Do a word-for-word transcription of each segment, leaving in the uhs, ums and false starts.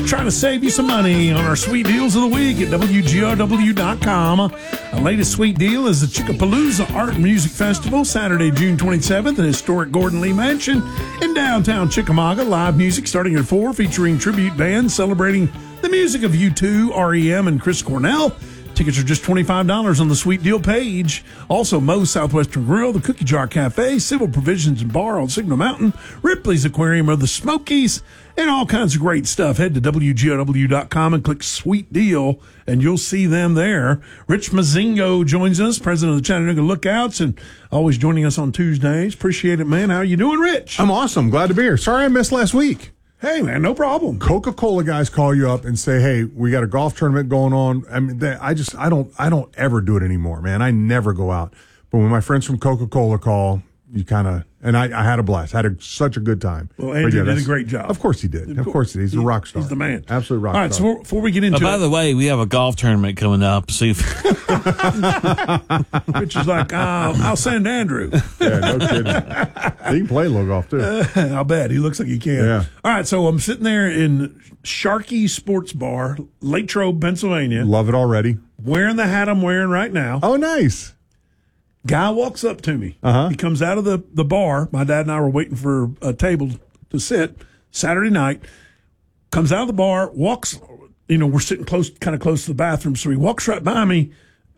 trying to save you some money on our sweet deals of the week at W G R W dot com. Our latest sweet deal is the Chickapalooza Art and Music Festival, Saturday, June twenty-seventh, at historic Gordon Lee Mansion in downtown Chickamauga. Live music starting at four, featuring tribute bands celebrating the music of U two, R E M, and Chris Cornell. Tickets are just twenty-five dollars on the Sweet Deal page. Also, Moe's Southwestern Grill, the Cookie Jar Cafe, Civil Provisions and Bar on Signal Mountain, Ripley's Aquarium of the Smokies, and all kinds of great stuff. Head to W G R W dot com and click Sweet Deal, and you'll see them there. Rich Mazingo joins us, president of the Chattanooga Lookouts, and always joining us on Tuesdays. Appreciate it, man. How are you doing, Rich? I'm awesome. Glad to be here. Sorry I missed last week. Hey, man, no problem. Coca-Cola guys call you up and say, "Hey, we got a golf tournament going on." I mean, they, I just, I don't, I don't ever do it anymore, man. I never go out. But when my friends from Coca-Cola call, you kind of, and I, I had a blast. Had a, such a good time. Well, Andrew yeah, did a great job. Of course he did. Of, of course he did. He's he, a rock star. He's the man. Absolute rock star. All right, star. so before we get into oh, by it. By the way, we have a golf tournament coming up. See if Rich is like, oh, I'll send Andrew. Yeah, no kidding. He can play a little golf, too. Uh, I'll bet. He looks like he can. Yeah. All right, so I'm sitting there in Sharkey Sports Bar, Latrobe, Pennsylvania. Love it already. Wearing the hat I'm wearing right now. Oh, nice. Guy walks up to me. Uh-huh. He comes out of the, the bar. My dad and I were waiting for a table to sit Saturday night. Comes out of the bar, walks, you know, we're sitting close, kind of close to the bathroom. So he walks right by me.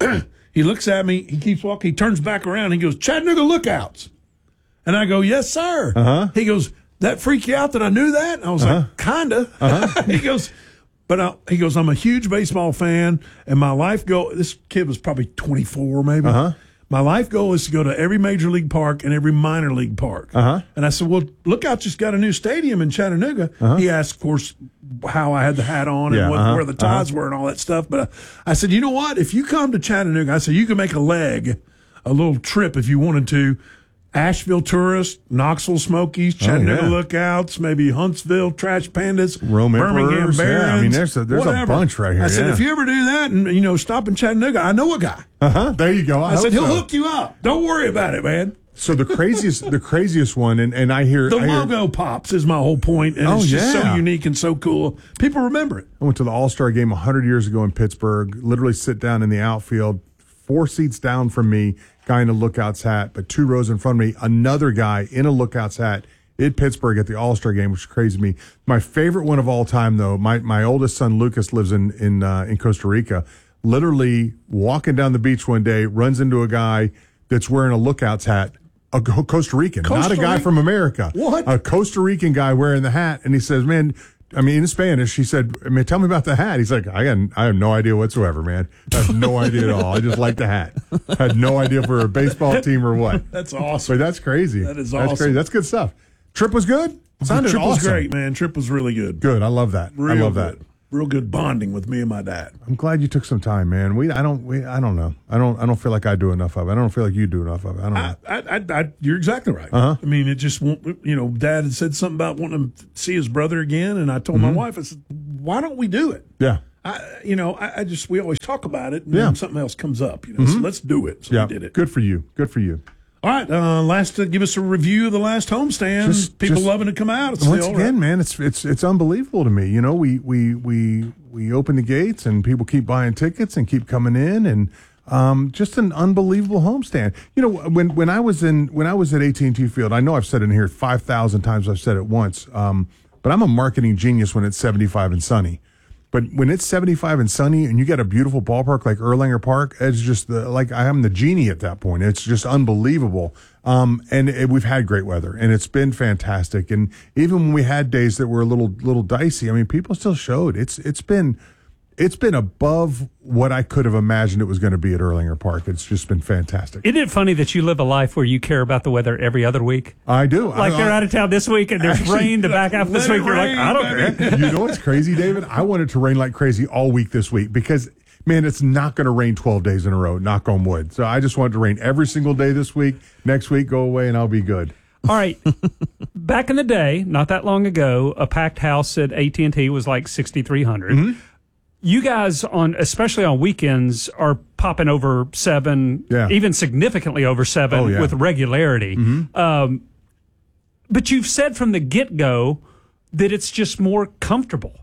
He looks at me. He keeps walking. He turns back around. He goes, "Chattanooga Lookouts." And I go, "Yes, sir." Uh-huh. He goes, "That freak you out that I knew that?" And I was uh-huh. like, kinda. Uh-huh. He goes, But I, he goes, "I'm a huge baseball fan, and my life goal," this kid was probably twenty-four maybe. Uh-huh. "My life goal is to go to every major league park and every minor league park." Uh-huh. And I said, "Well, Lookout just got a new stadium in Chattanooga." Uh-huh. He asked, of course, how I had the hat on Yeah, and what, uh-huh, where the ties uh-huh. were and all that stuff. But I, I said, "You know what? If you come to Chattanooga," I said, "you can make a leg, a little trip if you wanted to. Asheville Tourist, Knoxville Smokies, Chattanooga oh, yeah. Lookouts, maybe Huntsville, Trash Pandas, Rome Birmingham Emperors. Barons. Yeah, I mean, there's a, there's a bunch right here. I said, yeah. if you ever do that and, you know, stop in Chattanooga, I know a guy." Uh-huh. There you go. I, I said, he'll so. hook you up. Don't worry about it, man. So the craziest, the craziest one, and, and I hear The I hear, logo pops is my whole point, and Oh, it's just yeah. so unique and so cool. People remember it. I went to the All-Star game one hundred years ago in Pittsburgh, literally sit down in the outfield, four seats down from me, guy in a Lookout's hat, but two rows in front of me, another guy in a Lookout's hat in Pittsburgh at the All-Star game, which is crazy to me. My favorite one of all time, though, my, my oldest son, Lucas, lives in, in, uh, in Costa Rica, literally walking down the beach one day, runs into a guy that's wearing a Lookout's hat, a Costa Rican, Costa not a guy Rica? from America. What? A Costa Rican guy wearing the hat, and he says, "Man," I mean, in Spanish, he said, "I mean, tell me about the hat." He's like, I got, I have no idea whatsoever, man. I have no idea at all. I just like the hat. I had no idea if we're a baseball team or what. That's awesome. But that's crazy. That is That's awesome. crazy. That's good stuff. Trip was good? Sounded Trip was awesome. great, man. Trip was really good. Good. I love that. Real I love good. that. Real good bonding with me and my dad. I'm glad you took some time, man. We, I don't, we, I don't know. I don't, I don't feel like I do enough of it. I don't feel like you do enough of it. I don't know. I, I, I, I, you're exactly right. Uh-huh. I mean, it just, won't- you know, Dad had said something about wanting to see his brother again, and I told Mm-hmm. my wife, I said, "Why don't we do it?" Yeah. I, you know, I, I just, we always talk about it, and Yeah. then something else comes up, you know, so let's do it. So Yeah. we did it. Good for you. Good for you. All right, uh, last, uh, give us a review of the last homestand. Just- People just- loving to come out. It's Once still, again, right? man, it's it's it's unbelievable to me. You know, we we we we open the gates and people keep buying tickets and keep coming in, and um, just an unbelievable homestand. You know, when when I was in when I was at A T and T Field, I know I've said it in here five thousand times. I've said it once, um, but I'm a marketing genius when it's seventy-five and sunny. But when it's seventy-five and sunny and you got a beautiful ballpark like Erlanger Park, it's just the, like I am the genie at that point. It's just unbelievable. Um, and it, we've had great weather and it's been fantastic. And even when we had days that were a little, little dicey, I mean, people still showed it's, it's been, it's been above what I could have imagined it was going to be at Erlanger Park. It's just been fantastic. Isn't it funny that you live a life where you care about the weather every other week? I do. Like I, they're I, out of town this week and there's Actually, rain the back half of this let week. it You're like, rain, I don't baby. care. You know what's crazy, David? I want it to rain like crazy all week this week because, man, it's not going to rain twelve days in a row, knock on wood. So I just want it to rain every single day this week. Next week, go away, and I'll be good. All right. Back in the day, not that long ago, a packed house at A T and T was like sixty-three hundred. Mm-hmm. You guys, on especially on weekends, are popping over seven, Yeah. even significantly over seven Oh, yeah. with regularity. Mm-hmm. Um, but you've said from the get-go that it's just more comfortable.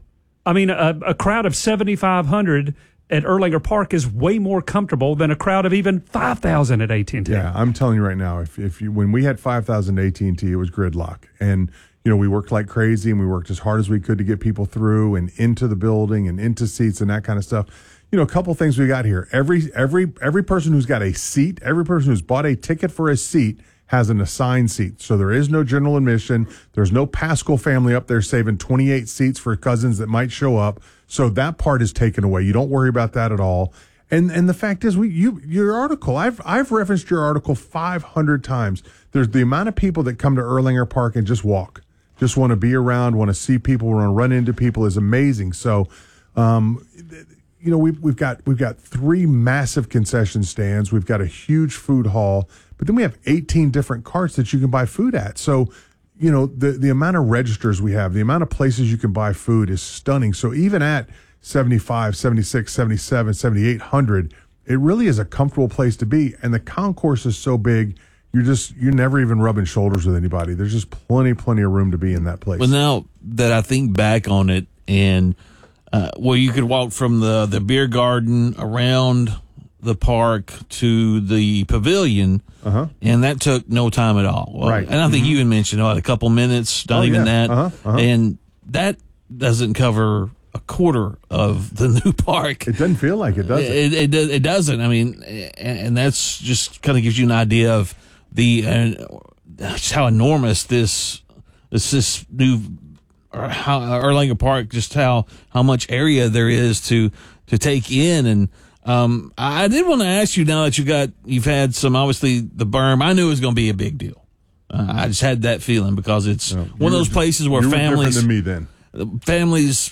I mean, a, a crowd of seventy-five hundred at Erlanger Park is way more comfortable than a crowd of even five thousand at A T and T. Yeah, I'm telling you right now, if if you when we had five thousand at A T and T, it was gridlock. And, you know, we worked like crazy and we worked as hard as we could to get people through and into the building and into seats and that kind of stuff. You know, a couple things we got here. Every every every person who's got a seat, every person who's bought a ticket for a seat has an assigned seat. So there is no general admission. There's no Pascal family up there saving twenty-eight seats for cousins that might show up. So that part is taken away. You don't worry about that at all. And and the fact is, we you your article, I've I've referenced your article five hundred times. There's the amount of people that come to Erlanger Park and just walk, just want to be around, want to see people, want to run into people is amazing. So, um, you know, we've we've got we've got three massive concession stands. We've got a huge food hall, but then we have eighteen different carts that you can buy food at. So, you know, the the amount of registers we have, the amount of places you can buy food is stunning. So even at seventy-five, seventy-six, seventy-seven, seventy-eight hundred, it really is a comfortable place to be. And the concourse is so big, you're just you're never even rubbing shoulders with anybody. There's just plenty, plenty of room to be in that place. Well, now that I think back on it, and uh, well, you could walk from the the beer garden around the park to the pavilion, uh-huh. and that took no time at all. Well, right. And I think mm-hmm. you even mentioned what, a couple minutes, not oh, even yeah. that, uh-huh. Uh-huh. and that doesn't cover a quarter of the new park. It doesn't feel like it, does it? It, it, it doesn't. I mean, and, and that's just kind of gives you an idea of the uh, just how enormous this this this new or how Erlanger Park, just how how much area there is to to take in. And um, I did want to ask you, now that you got you've had some, obviously the berm, I knew it was going to be a big deal. Uh, I just had that feeling because it's no, one of those were, places where you were families different than me then. families.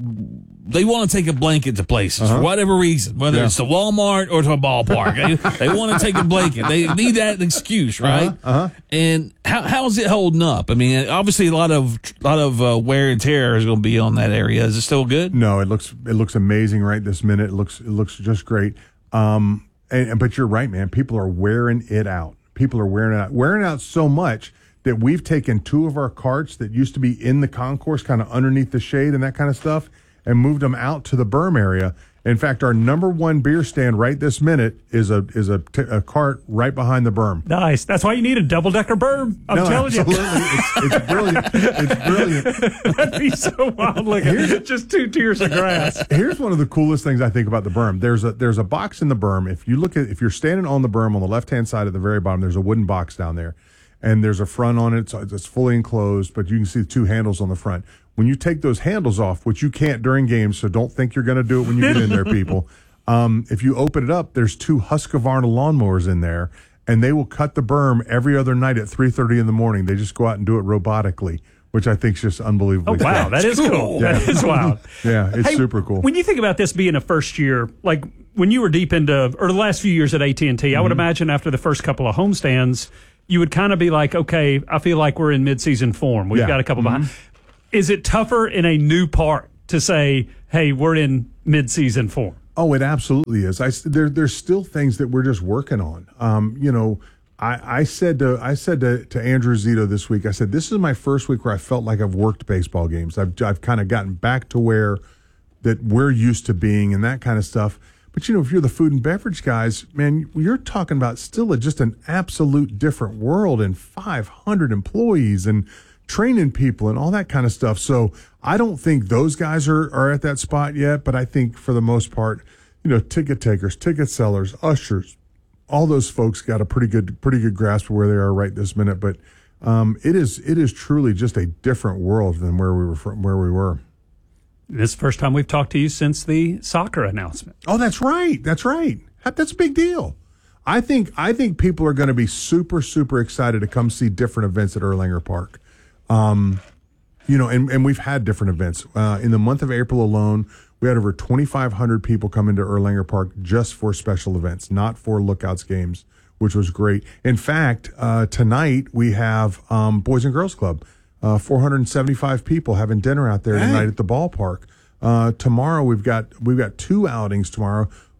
They want to take a blanket to places uh-huh. for whatever reason, whether yeah. it's to Walmart or to a ballpark. they, they want to take a blanket. They need that excuse, right? Uh-huh. Uh-huh. And how how's it holding up? I mean, obviously a lot of lot of uh, wear and tear is going to be on that area. Is it still good? No, it looks it looks amazing right this minute. It looks it looks just great. Um, and, but you're right, man. People are wearing it out. People are wearing it out, wearing it out so much that we've taken two of our carts that used to be in the concourse, kind of underneath the shade and that kind of stuff, and moved them out to the berm area. In fact, our number one beer stand right this minute is a is a, t- a cart right behind the berm. Nice. That's why you need a double decker berm. I'm no, telling absolutely. you. It's, it's brilliant. It's brilliant. That'd be so wild looking. Here's, just two tiers of grass. Here's one of the coolest things I think about the berm. There's a there's a box in the berm. If you look at if you're standing on the berm on the left hand side at the very bottom, there's a wooden box down there. And there's a front on it, so it's fully enclosed, but you can see the two handles on the front. When you take those handles off, which you can't during games, so don't think you're going to do it when you get in there, people. Um, if you open it up, there's two Husqvarna lawnmowers in there, and they will cut the berm every other night at three thirty in the morning. They just go out and do it robotically, which I think is just unbelievably Oh, wow, cool. that is cool. Yeah. That is wild. Yeah, it's Hey, super cool. When you think about this being a first year, like when you were deep into, or the last few years at A T and T, mm-hmm. I would imagine after the first couple of homestands, you would kind of be like, okay, I feel like we're in midseason form. We've yeah. got a couple mm-hmm. behind. Is it tougher in a new park to say, hey, we're in midseason form? Oh, it absolutely is. I, there, there's still things that we're just working on. Um, you know, I, I said to I said to, to Andrew Zito this week, I said, this is my first week where I felt like I've worked baseball games. I've I've kind of gotten back to where that we're used to being and that kind of stuff. But, you know, if you're the food and beverage guys, man, you're talking about still a, just an absolute different world and five hundred employees and training people and all that kind of stuff. So I don't think those guys are, are at that spot yet. But I think for the most part, you know, ticket takers, ticket sellers, ushers, all those folks got a pretty good pretty good grasp of where they are right this minute. But um, it is it is truly just a different world than where we were from, where we were. This is the first time we've talked to you since the soccer announcement. Oh, that's right. That's right. That's a big deal. I think I think people are going to be super, super excited to come see different events at Erlanger Park. Um, you know, and, and we've had different events. Uh, in the month of April alone, we had over twenty-five hundred people come into Erlanger Park just for special events, not for Lookouts games, which was great. In fact, uh, tonight we have um, Boys and Girls Club. Uh, four hundred seventy-five people having dinner out there tonight at the ballpark. Uh, tomorrow we've got we've got two outings tomorrow.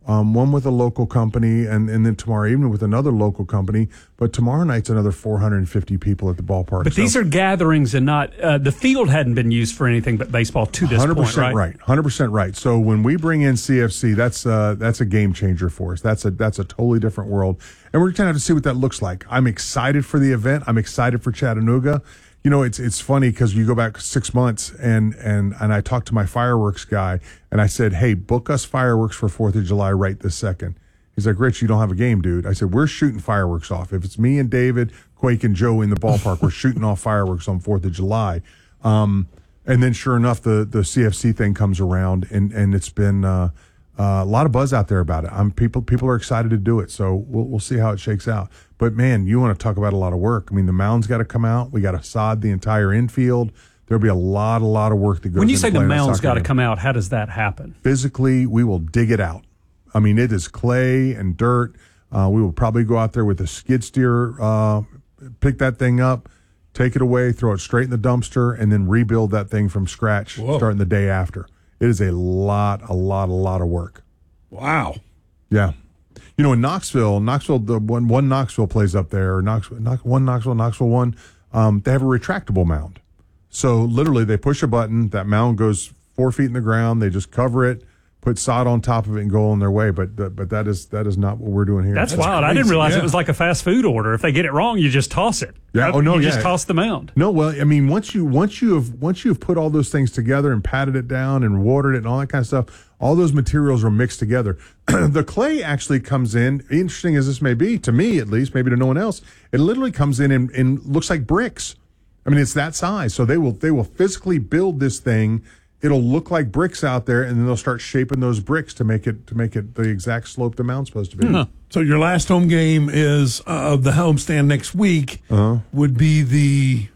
Um, one with a local company, and, and then tomorrow evening with another local company. But tomorrow night's another four hundred fifty people at the ballpark. But so, these are gatherings and not uh, the field hadn't been used for anything but baseball to this one hundred percent point, right? right, one hundred percent right. So when we bring in C F C, that's uh, that's a game changer for us. That's a that's a totally different world, and we're going to have to see what that looks like. I'm excited for the event. I'm excited for Chattanooga. You know, it's it's funny because you go back six months and and and I talked to my fireworks guy and I said, hey, book us fireworks for Fourth of July right this second. He's like, Rich, you don't have a game, dude. I said, we're shooting fireworks off. If it's me and David, Quake, and Joe in the ballpark, we're shooting off fireworks on Fourth of July. Um, and then sure enough, the the C F C thing comes around and and it's been uh, uh, a lot of buzz out there about it. I'm people people are excited to do it. So we'll we'll see how it shakes out. But, man, you want to talk about a lot of work. I mean, the mound's got to come out. We got to sod the entire infield. There'll be a lot, a lot of work that goes When you into say the playing a mound's soccer got to game. come out, how does that happen? Physically, we will dig it out. I mean, it is clay and dirt. Uh, we will probably go out there with a skid steer, uh, pick that thing up, take it away, throw it straight in the dumpster, and then rebuild that thing from scratch Whoa. starting the day after. It is a lot, a lot, a lot of work. Wow. Yeah. You know, in Knoxville, Knoxville, the one one Knoxville plays up there, or Knoxville, Knox, one Knoxville, Knoxville one. Um, they have a retractable mound, so literally they push a button, that mound goes four feet in the ground. They just cover it, put sod on top of it, and go on their way. But but that is that is not what we're doing here. That's, That's wild. I crazy, didn't realize yeah. it was like a fast food order. If they get it wrong, you just toss it. Yeah. Uh, Oh, no, You yeah. just toss the mound. No, well, I mean, once you once you have once you have put all those things together and patted it down and watered it and all that kind of stuff, all those materials are mixed together. The clay actually comes in, interesting as this may be, to me at least, maybe to no one else, it literally comes in and, and looks like bricks. I mean, it's that size. So they will they will physically build this thing. It'll look like bricks out there, and then they'll start shaping those bricks to make it to make it the exact slope the mound's supposed to be. Huh. So your last home game is uh, the homestand next week. Uh-huh. Would be the.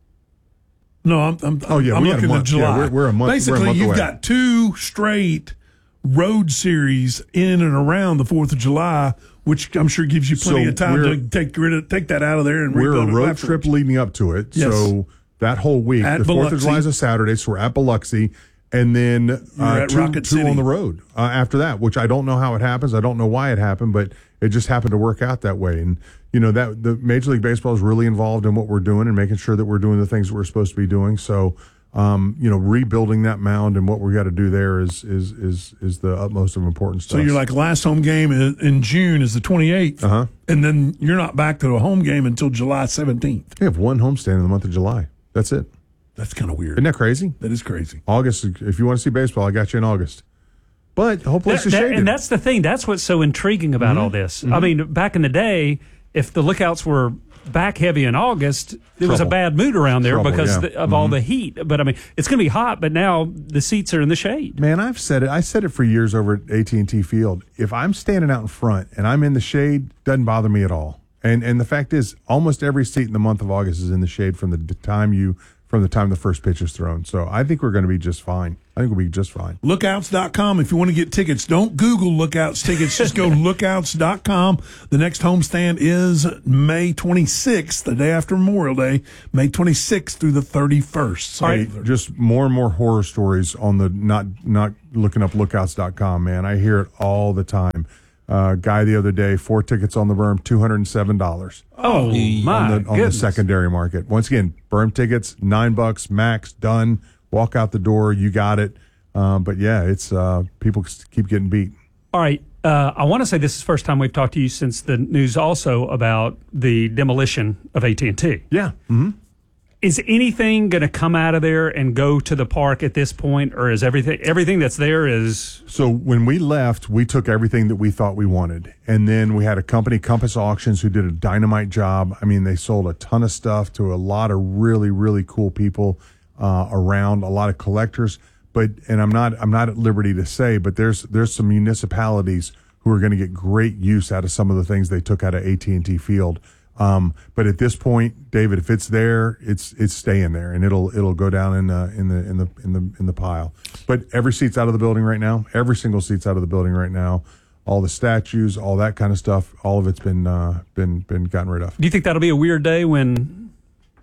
No, I'm. I'm Oh, yeah, I'm we got a looking month. at July. Yeah, we're- we're a month- we're a Basically, month you've away. got two straight road series in and around the Fourth of July, which I'm sure gives you plenty So of time we're- to take rid of, take that out of there and We're rebuild a it road afterwards. trip leading up to it. Yes. So that whole week, At the Fourth of Biloxi. July is a Saturday, so we're at Biloxi, and then uh, at two, Rocket two City. on the road uh, after that. Which I don't know how it happens. I don't know why it happened, but it just happened to work out that way. And you know that the Major League Baseball is really involved in what we're doing and making sure that we're doing the things that we're supposed to be doing. So. Um, you know, rebuilding that mound and what we got to do there is is is is the utmost of importance. To So us. you're like last home game in, in June is the twenty-eighth, Uh-huh. and then you're not back to a home game until July seventeenth. we have one homestand in the month of July. That's it. That's kind of weird. Isn't that crazy? That is crazy. August. If you want to see baseball, I got you in August. But the whole place That- is that- shaded. and that's the thing. That's what's so intriguing about all this. I mean, back in the day, if the Lookouts were back heavy in August, there was a Trouble. bad mood around there Trouble, because yeah. the, of all the heat. But I mean, it's going to be hot, but now the seats are in the shade. Man, I've said it. I said it for years over at A T and T Field. If I'm standing out in front and I'm in the shade, doesn't bother me at all. And and the fact is, almost every seat in the month of August is in the shade from the d- time you from the time the first pitch is thrown. So I think we're going to be just fine. I think we'll be just fine. Lookouts dot com if you want to get tickets. Don't Google Lookouts tickets. Just go lookouts dot com. The next homestand is May twenty-sixth, the day after Memorial Day, May twenty-sixth through the thirty-first. So Hey, just more and more horror stories on the not not looking up lookouts dot com, man. I hear it all the time. Uh, guy the other day, four tickets on the berm, two hundred seven dollars Oh, my on the on the goodness. secondary market. Once again, berm tickets, nine bucks max, done. Walk out the door, you got it. Um, but yeah, it's uh, people keep getting beat. All right. Uh, I want to say this is the first time we've talked to you since the news also about the demolition of A T and T. Yeah. Mm-hmm. Is anything going to come out of there and go to the park at this point, or is everything everything that's there is? So when we left, we took everything that we thought we wanted. And then we had a company, Compass Auctions, who did a dynamite job. I mean, they sold a ton of stuff to a lot of really, really cool people uh, around, a lot of collectors. But, and I'm not, I'm not at liberty to say, but there's, there's some municipalities who are going to get great use out of some of the things they took out of A T and T Field. Um, but at this point, David, if it's there, it's it's staying there, and it'll it'll go down in the in the in the in the in the pile. But every seat's out of the building right now. Every single seat's out of the building right now. All the statues, all that kind of stuff, all of it's been uh, been been gotten rid of. Do you think that'll be a weird day when?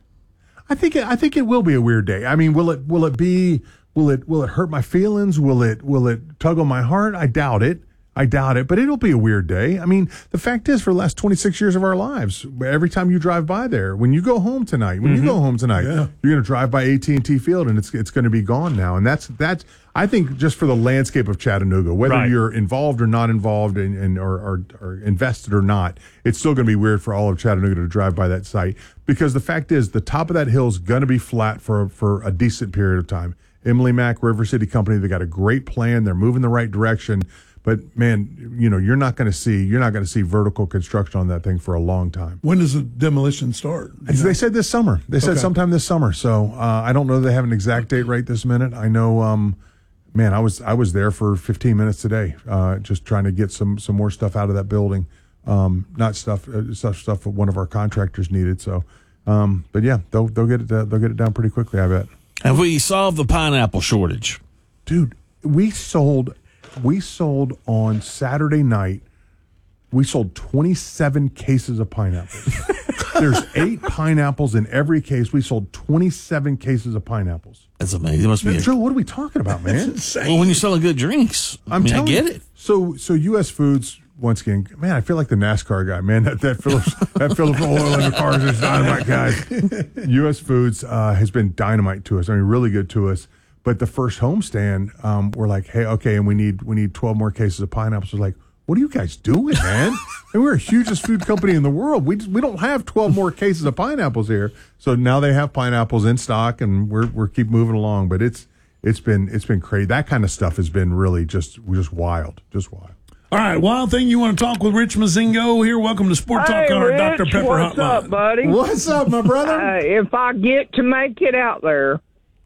I think it, I think it will be a weird day. I mean, will it will it be will it will it hurt my feelings? Will it will it tug on my heart? I doubt it. I doubt it, but it'll be a weird day. I mean, the fact is, for the last twenty-six years of our lives, every time you drive by there, when you go home tonight, when mm-hmm. you go home tonight, yeah. you're going to drive by A T and T Field, and it's it's going to be gone now. And that's that's I think just for the landscape of Chattanooga, whether right. you're involved or not involved, and, and or, or, or invested or not, it's still going to be weird for all of Chattanooga to drive by that site, because the fact is, the top of that hill is going to be flat for for a decent period of time. Emily Mack, River City Company, they got a great plan. They're moving the right direction. But man, you know, you're not going to see you're not going to see vertical construction on that thing for a long time. When does the demolition start? They know? said this summer. They said okay. sometime this summer. So uh, I don't know that they have an exact date right this minute. I know, um, man, I was I was there for fifteen minutes today, uh, just trying to get some some more stuff out of that building. Um, not stuff uh, stuff stuff that one of our contractors needed. So, um, but yeah, they'll they'll get it uh, they'll get it down pretty quickly, I bet. Have we solved the pineapple shortage, dude? We sold. We sold on Saturday night, we sold twenty-seven cases of pineapples. There's eight pineapples in every case. We sold twenty-seven cases of pineapples. That's amazing. It must be. Joe, what are we talking about, man? Well, when you're selling good drinks, I'm I mean, I get you. it. So, so U S Foods, once again, man, I feel like the NASCAR guy, man. That that Phillips, that Phillips oil in the cars is dynamite, guys. U S Foods uh, has been dynamite to us. I mean, really good to us. But the first homestand, um, we're like, hey, okay, and we need we need twelve more cases of pineapples. We're like, what are you guys doing, man? And we're the hugest food company in the world. We just, we don't have twelve more cases of pineapples here. So now they have pineapples in stock, and we're we're keep moving along. But it's it's been it's been crazy. That kind of stuff has been really just just wild, just wild. All right, wild thing you want to talk with Rich Mozingo here. Welcome to Sport Talk hey, on our Rich, Doctor Pepper what's hotline. What's up, buddy? What's up, my brother? Uh, if I get to make it out there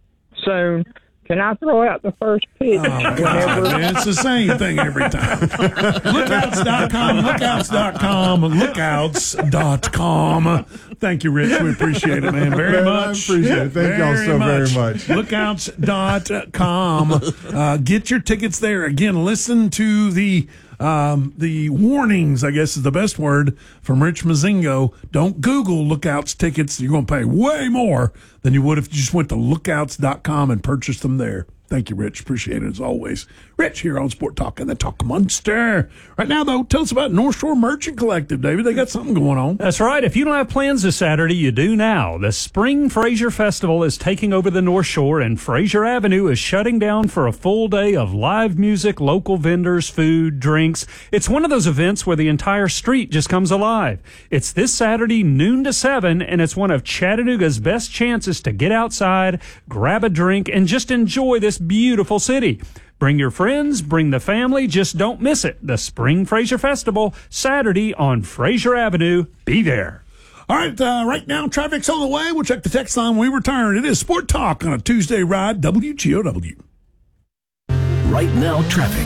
soon, can I throw out the first pitch? Oh, God, man, it's the same thing every time. Lookouts dot com, lookouts dot com, lookouts dot com. Thank you, Rich. We appreciate it, man, very man, much. I appreciate it. Thank very y'all so much. very much. Lookouts dot com. Uh, get your tickets there. Again, listen to the um, the warnings, I guess is the best word, from Rich Mozingo. Don't Google Lookouts tickets. You're going to pay way more than you would if you just went to lookouts dot com and purchased them there. Thank you, Rich. Appreciate it as always. Rich here on Sport Talk and the Talk Monster. Right now, though, tell us about North Shore Merchant Collective, David. They got something going on. That's right. If you don't have plans this Saturday, you do now. The Spring Fraser Festival is taking over the North Shore, and Fraser Avenue is shutting down for a full day of live music, local vendors, food, drinks. It's one of those events where the entire street just comes alive. It's this Saturday, noon to seven, and it's one of Chattanooga's best chances to get outside, grab a drink, and just enjoy this beautiful city. Bring your friends, bring the family, just don't miss it. The Spring Fraser Festival, Saturday on Fraser Avenue. Be there. All right, uh, right now, traffic's on the way. We'll check the text line when we return. It is Sport Talk on a Tuesday ride, W G O W. Right now, traffic.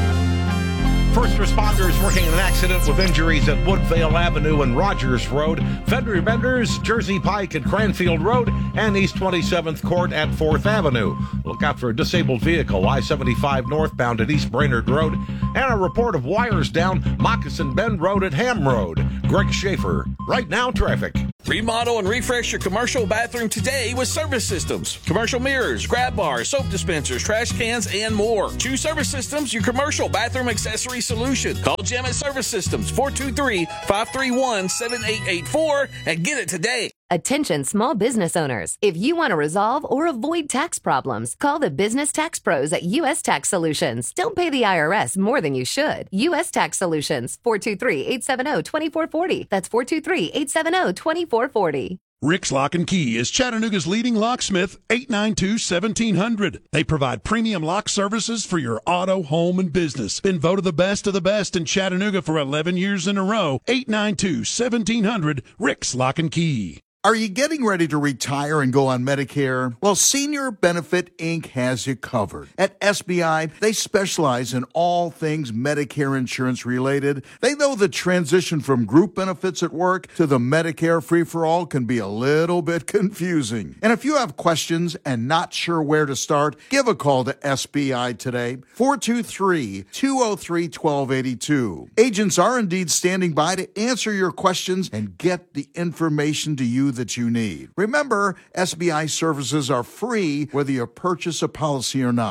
First responders working in an accident with injuries at Woodvale Avenue and Rogers Road, Fender Benders, Jersey Pike at Cranfield Road, and East twenty-seventh Court at fourth Avenue. Look out for a disabled vehicle, I seventy-five northbound at East Brainerd Road, and a report of wires down Moccasin Bend Road at Ham Road. Greg Schaefer, Right Now Traffic. Remodel and refresh your commercial bathroom today with Service Systems. Commercial mirrors, grab bars, soap dispensers, trash cans, and more. Choose Service Systems, your commercial bathroom accessory solution. Call Jim at Service Systems, four two three, five three one, seven eight eight four, and get it today. Attention small business owners. If you want to resolve or avoid tax problems, call the business tax pros at U S Tax Solutions. Don't pay the I R S more than you should. U S Tax Solutions, four two three, eight seven zero, two four four zero. That's four two three, eight seven zero, two four four zero. Rick's Lock and Key is Chattanooga's leading locksmith, eight nine two, one seven zero zero. They provide premium lock services for your auto, home, and business. Been voted the best of the best in Chattanooga for eleven years in a row. eight nine two, one seven zero zero. Rick's Lock and Key. Are you getting ready to retire and go on Medicare? Well, Senior Benefit Incorporated has you covered. At S B I, they specialize in all things Medicare insurance related. They know the transition from group benefits at work to the Medicare free-for-all can be a little bit confusing. And if you have questions and not sure where to start, give a call to S B I today, four two three, two oh three, one two eight two. Agents are indeed standing by to answer your questions and get the information to you that you need. Remember, S B I services are free whether you purchase a policy or not. Don't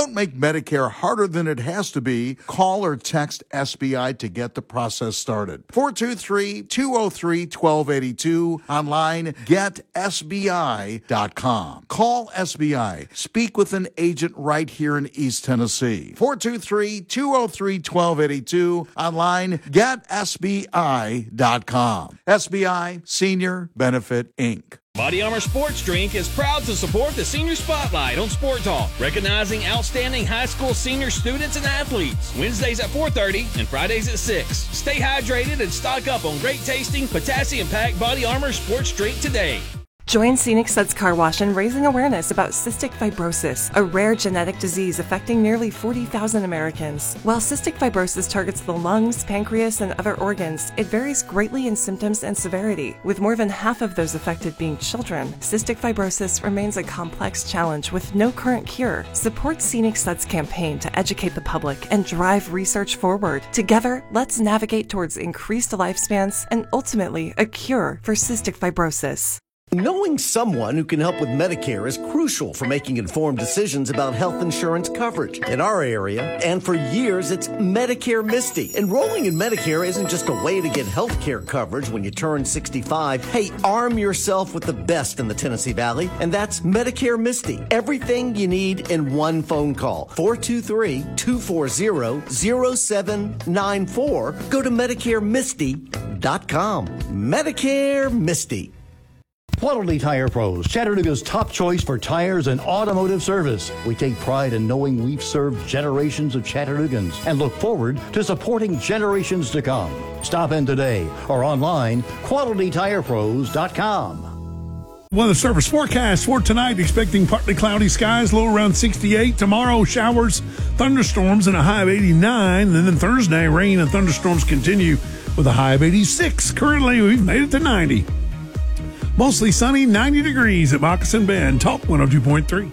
Don't make Medicare harder than it has to be. Call or text S B I to get the process started. four two three, two oh three, one two eight two. Online, get S B I dot com. Call S B I. Speak with an agent right here in East Tennessee. four two three, two oh three, one two eight two. Online, get S B I dot com. S B I, Senior Benefit, Incorporated. Body Armor Sports Drink is proud to support the Senior Spotlight on Sport Talk, recognizing outstanding high school senior students and athletes. Wednesdays at four thirty and Fridays at six. Stay hydrated and stock up on great tasting, potassium-packed Body Armor Sports Drink today. Join Scenic Suds Car Wash in raising awareness about cystic fibrosis, a rare genetic disease affecting nearly forty thousand Americans. While cystic fibrosis targets the lungs, pancreas, and other organs, it varies greatly in symptoms and severity, with more than half of those affected being children. Cystic fibrosis remains a complex challenge with no current cure. Support Scenic Suds campaign to educate the public and drive research forward. Together, let's navigate towards increased lifespans and ultimately a cure for cystic fibrosis. Knowing someone who can help with Medicare is crucial for making informed decisions about health insurance coverage. In our area, and for years, it's Medicare Misty. Enrolling in Medicare isn't just a way to get health care coverage when you turn sixty-five. Hey, arm yourself with the best in the Tennessee Valley, and that's Medicare Misty. Everything you need in one phone call. four two three, two four zero, zero seven nine four. Go to Medicare Misty dot com. Medicare Misty. Quality Tire Pros, Chattanooga's top choice for tires and automotive service. We take pride in knowing we've served generations of Chattanoogans and look forward to supporting generations to come. Stop in today or online, quality tire pros dot com. Weather service forecast for tonight, expecting partly cloudy skies, low around sixty-eight. Tomorrow, showers, thunderstorms, and a high of eighty-nine. And then Thursday, rain and thunderstorms continue with a high of eighty-six. Currently, we've made it to ninety. Mostly sunny, ninety degrees at Moccasin Bend. Talk one oh two point three.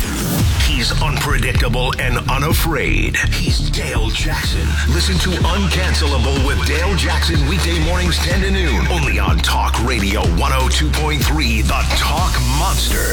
He's unpredictable and unafraid. He's Dale Jackson. Listen to Uncancelable with Dale Jackson weekday mornings ten to noon. Only on Talk Radio one oh two point three, The Talk Monster.